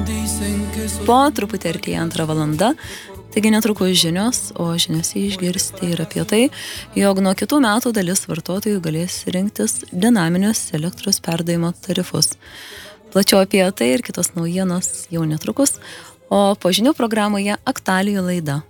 Po truputį artėja 2 valanda, taigi netrukus žinios, o žiniose išgirsti ir apie tai, jog nuo kitų metų dalis vartotojų galės rinktis dinaminius elektros perdavimo tarifus. Plačiau apie tai ir kitos naujienos jau netrukus, o po žinių programoje aktualijų laida.